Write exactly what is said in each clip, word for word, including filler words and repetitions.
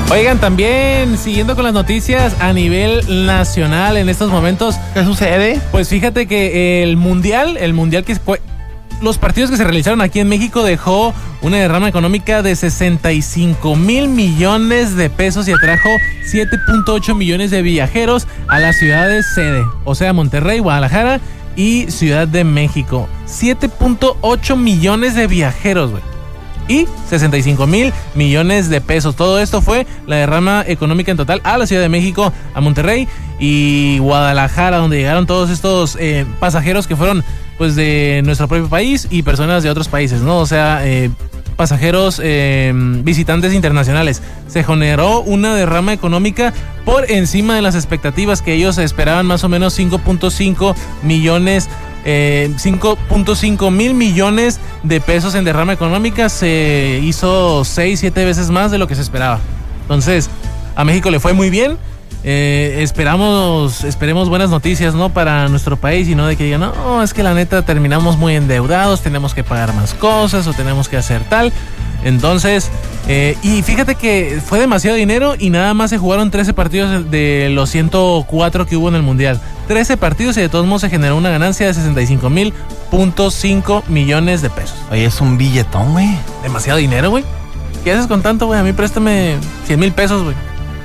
Oigan, también siguiendo con las noticias a nivel nacional en estos momentos. ¿Qué sucede? Pues fíjate que el mundial, el mundial que fue, los partidos que se realizaron aquí en México dejó una derrama económica de sesenta y cinco mil millones de pesos y atrajo siete punto ocho millones de viajeros a las ciudades sede, o sea, Monterrey, Guadalajara y Ciudad de México. siete punto ocho millones de viajeros, güey. Y sesenta y cinco mil millones de pesos. Todo esto fue la derrama económica en total a la Ciudad de México, a Monterrey y Guadalajara, donde llegaron todos estos eh, pasajeros que fueron pues de nuestro propio país y personas de otros países, ¿no? O sea, eh, pasajeros eh, visitantes internacionales. Se generó una derrama económica por encima de las expectativas que ellos esperaban, más o menos cinco punto cinco millones Eh, cinco punto cinco mil millones de pesos en derrama económica. Se hizo seis, siete veces más de lo que se esperaba. Entonces, a México le fue muy bien. Eh, esperamos, esperemos buenas noticias, ¿no? Para nuestro país y no de que digan, no, es que la neta terminamos muy endeudados, tenemos que pagar más cosas o tenemos que hacer tal. Entonces, eh, y fíjate que fue demasiado dinero y nada más se jugaron trece partidos de los ciento cuatro que hubo en el Mundial. trece partidos y de todos modos se generó una ganancia de sesenta y cinco mil punto cinco millones de pesos. Oye, es un billetón, güey. Demasiado dinero, güey. ¿Qué haces con tanto, güey? A mí préstame cien mil pesos, güey.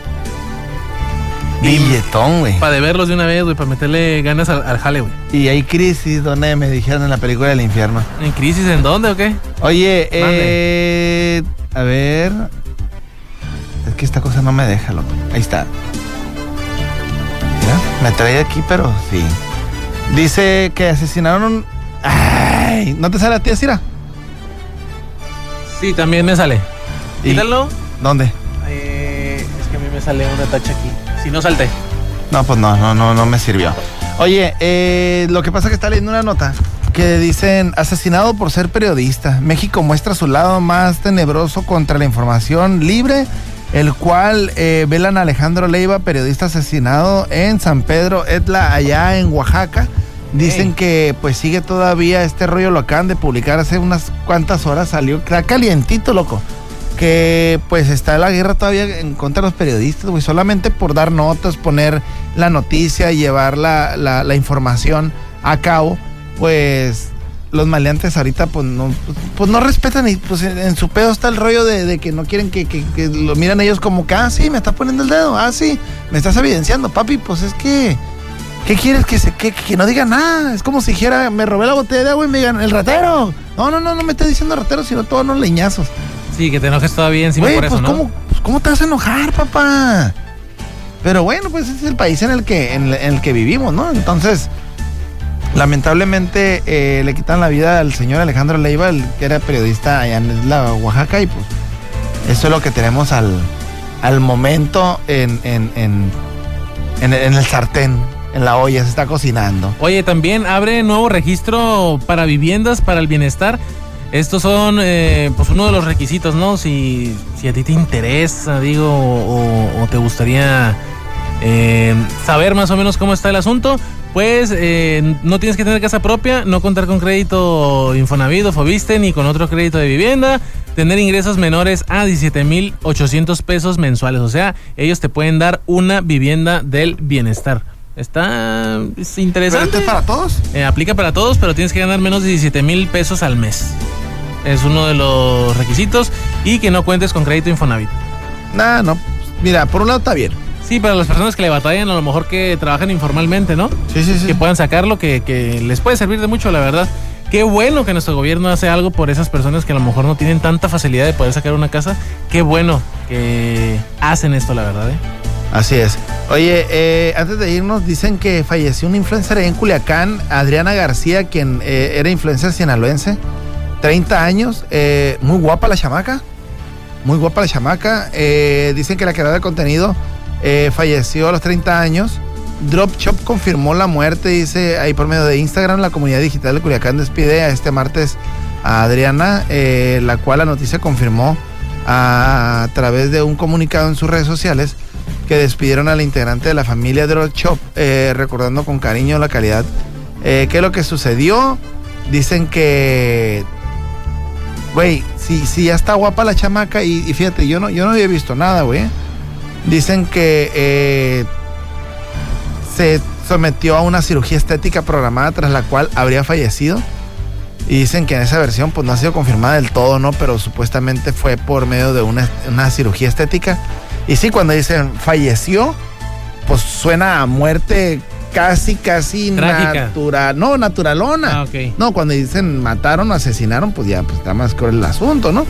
Billetón, güey. Para deberlos de una vez, güey, para meterle ganas al, al jale, güey. Y hay crisis, donde me dijeron en la película del infierno. ¿En crisis en dónde o qué? Oye, eh, a ver. Es que esta cosa no me deja, loco. Ahí está. Mira, me trae aquí, pero sí. Dice que asesinaron. Ay, ¿no te sale a ti, Asira? Sí, también me sale. Quítalo. ¿Dónde? Eh, es que a mí me sale una tacha aquí. Si no, salte. No, pues no, no, no, no me sirvió. Oye, eh, lo que pasa es que está leyendo una nota que dicen, asesinado por ser periodista. México muestra su lado más tenebroso contra la información libre, el cual eh, velan a Alejandro Leiva, periodista asesinado en San Pedro Etla, allá en Oaxaca. Dicen hey. que pues sigue todavía este rollo, lo acaban de publicar hace unas cuantas horas, salió, está calientito, loco. Que pues está la guerra todavía en contra de los periodistas, güey, solamente por dar notas, poner la noticia y llevar la, la, la información a cabo, pues los maleantes ahorita pues no, pues no respetan y pues en, en su pedo está el rollo de, de que no quieren que, que, que lo miran ellos como que, ah, sí, me está poniendo el dedo, ah, sí, me estás evidenciando, papi, pues es que, ¿qué quieres? Que, se, que, que no diga nada, es como si dijera, me robé la botella de agua y me digan, el ratero, no, no, no, no me estés diciendo ratero, sino todos los leñazos. Sí, que te enojes todavía encima Güey, por eso, pues, ¿no? ¿cómo, pues, ¿cómo te vas a enojar, papá? Pero bueno, pues ese es el país en el que, en, en el que vivimos, ¿no? Entonces, lamentablemente eh, le quitan la vida al señor Alejandro Leiva, el que era periodista allá en la Oaxaca, y pues eso es lo que tenemos al, al momento en, en, en, en, en el sartén. En la olla se está cocinando. Oye, también abre nuevo registro para viviendas para el bienestar. Estos son, eh, pues, uno de los requisitos, ¿no? Si, si a ti te interesa, digo, o, o te gustaría eh, saber más o menos cómo está el asunto, pues eh, no tienes que tener casa propia, no contar con crédito Infonavit o Fobiste, ni con otro crédito de vivienda, tener ingresos menores a diecisiete mil ochocientos pesos mensuales. O sea, ellos te pueden dar una vivienda del bienestar. Está es interesante. ¿Pero esto es para todos? Eh, aplica para todos, pero tienes que ganar menos de diecisiete mil pesos al mes. Es uno de los requisitos, y que no cuentes con crédito Infonavit. Nah, no. Mira, por un lado está bien. Sí, para las personas que le batallan, a lo mejor que trabajan informalmente, ¿no? Sí, sí, sí. Que puedan sacarlo, que, que les puede servir de mucho, la verdad. Qué bueno que nuestro gobierno hace algo por esas personas que a lo mejor no tienen tanta facilidad de poder sacar una casa. Qué bueno que hacen esto, la verdad, ¿eh? Así es. Oye, eh, antes de irnos, dicen que falleció una influencer en Culiacán, Adriana García, quien eh, era influencer sinaloense, treinta años, eh, muy guapa la chamaca, muy guapa la chamaca. Eh, dicen que la creadora de contenido eh, falleció a los treinta años. Drop Shop confirmó la muerte, dice ahí por medio de Instagram. La comunidad digital de Culiacán despide a este martes a Adriana, eh, la cual la noticia confirmó a, a través de un comunicado en sus redes sociales, que despidieron a la integrante de la familia Drop Shop, eh, recordando con cariño la calidad. Eh, ¿Qué es lo que sucedió? Dicen que, güey, si, si ya está guapa la chamaca, y, y fíjate, yo no, yo no había visto nada, güey. Dicen que eh, se sometió a una cirugía estética programada tras la cual habría fallecido. Y dicen que en esa versión pues no ha sido confirmada del todo, ¿no? Pero supuestamente fue por medio de una, una cirugía estética. Y sí, cuando dicen falleció, pues suena a muerte casi, casi natural. No, naturalona. Ah, ok. No, cuando dicen mataron o asesinaron, pues ya pues está más cruel el asunto, ¿no?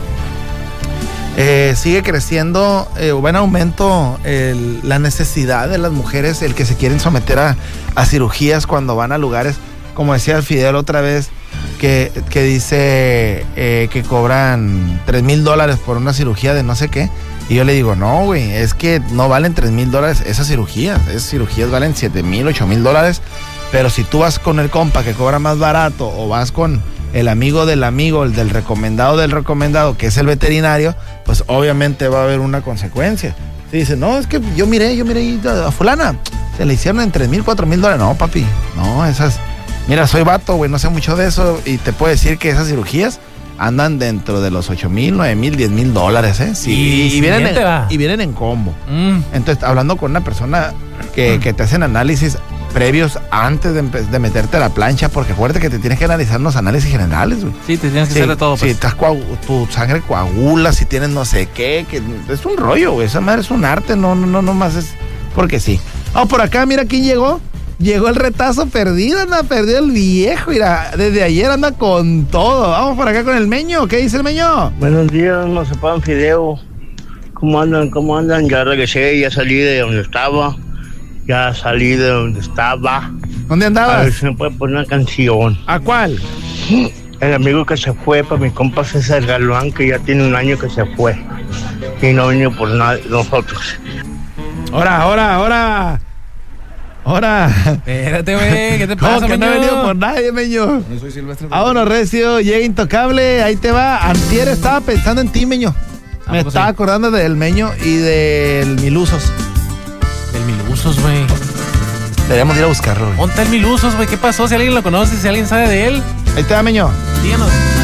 Eh, sigue creciendo, eh, va en aumento el, la necesidad de las mujeres, el que se quieren someter a, a cirugías cuando van a lugares, como decía el Fidel otra vez, que, que dice eh, que cobran tres mil dólares por una cirugía de no sé qué. Y yo le digo, no, güey, es que no valen tres mil dólares esas cirugías. Esas cirugías valen siete mil, ocho mil dólares. Pero si tú vas con el compa que cobra más barato o vas con el amigo del amigo, el del recomendado del recomendado, que es el veterinario, pues obviamente va a haber una consecuencia. Si dice, no, es que yo miré, yo miré a fulana, se le hicieron en tres mil, cuatro mil dólares. No, papi, no, esas... Mira, soy vato, güey, no sé mucho de eso y te puedo decir que esas cirugías andan dentro de los ocho mil, nueve mil, diez mil dólares, ¿eh? Sí, y, y, vienen en, y vienen en combo. Mm. Entonces, hablando con una persona que, mm. que te hacen análisis previos antes de, de meterte a la plancha, porque acuérdate que te tienes que analizar los análisis generales, güey. Sí, te tienes que sí, hacer de todo. Si pues. tu sangre coagula, si tienes no sé qué, que es un rollo, güey. Esa madre es un arte, no, no, no, no más es porque sí. Vamos por acá, mira quién llegó. Llegó el retazo perdido, anda perdido el viejo, mira, desde ayer anda con todo. Vamos por acá con el Meño, ¿qué dice el Meño? Buenos días, Mazapán Fideo. ¿Cómo andan? ¿Cómo andan? Ya regresé, ya salí de donde estaba. Ya salí de donde estaba. ¿Dónde andabas? A ver si me puede poner una canción. ¿A cuál? El amigo que se fue, para mi compa César Galván, que ya tiene un año que se fue. Y no vino por nada, nosotros. Ahora, ahora, ahora. Ahora. Espérate, güey, ¿qué te pasa, ¿Cómo que Meño? no he venido por nadie, Meño? No soy Silvestre. Vámonos, Recio, llega Intocable, ahí te va. Antier estaba pensando en ti, Meño. Me estaba sí? acordando del Meño y del Milusos. Del Milusos, güey. Deberíamos ir a buscarlo, güey. ¿Dónde está el Milusos, güey? ¿Qué pasó? Si alguien lo conoce, si alguien sabe de él. Ahí te va, Meño. Díganos.